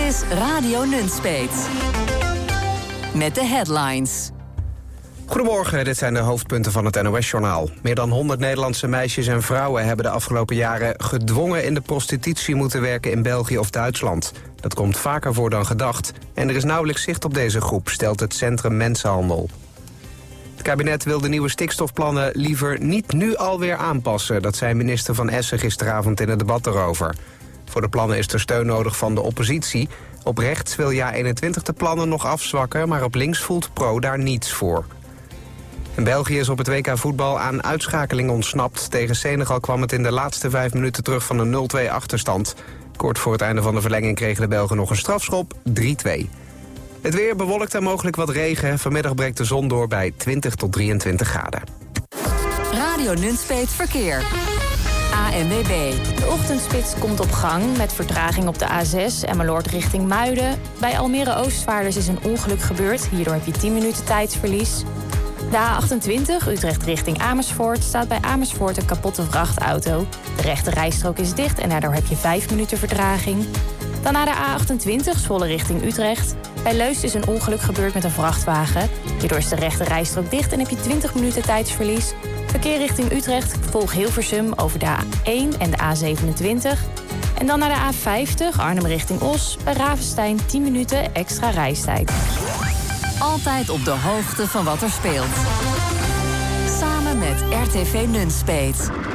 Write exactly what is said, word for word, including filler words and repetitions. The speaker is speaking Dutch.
is Radio Nunspeet. Met de headlines. Goedemorgen, dit zijn de hoofdpunten van het N O S-journaal. Meer dan honderd Nederlandse meisjes en vrouwen hebben de afgelopen jaren gedwongen in de prostitutie moeten werken in België of Duitsland. Dat komt vaker voor dan gedacht. En er is nauwelijks zicht op deze groep, stelt het Centrum Mensenhandel. Het kabinet wil de nieuwe stikstofplannen liever niet nu alweer aanpassen. Dat zei minister Van Essen gisteravond in het debat erover. Voor de plannen is er steun nodig van de oppositie. Op rechts wil Ja eenentwintig de plannen nog afzwakken, maar op links voelt Pro daar niets voor. En België is op het W K voetbal aan uitschakeling ontsnapt. Tegen Senegal kwam het in de laatste vijf minuten terug van een nul twee achterstand. Kort voor het einde van de verlenging kregen de Belgen nog een strafschop, drie twee. Het weer bewolkt en mogelijk wat regen. Vanmiddag breekt de zon door bij twintig tot drieëntwintig graden. Radio Nunspeet Verkeer. A N W B. De ochtendspits komt op gang met vertraging op de A zes Emmeloord richting Muiden. Bij Almere Oostvaarders is een ongeluk gebeurd. Hierdoor heb je tien minuten tijdsverlies. De A achtentwintig Utrecht richting Amersfoort staat bij Amersfoort een kapotte vrachtauto. De rechte rijstrook is dicht en daardoor heb je vijf minuten vertraging. Dan naar de A achtentwintig Zwolle richting Utrecht. Bij Leusden is een ongeluk gebeurd met een vrachtwagen. Hierdoor is de rechte rijstrook dicht en heb je twintig minuten tijdsverlies. Verkeer richting Utrecht volg Hilversum over de A één en de A zevenentwintig. En dan naar de A vijftig Arnhem richting Os. Bij Ravenstein tien minuten extra reistijd. Altijd op de hoogte van wat er speelt. Samen met R T V Nunspeet.